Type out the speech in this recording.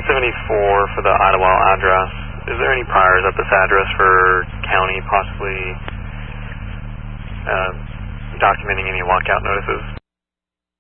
1074 for the Idlewild address. Is there any priors at this address for county possibly documenting any lockout notices?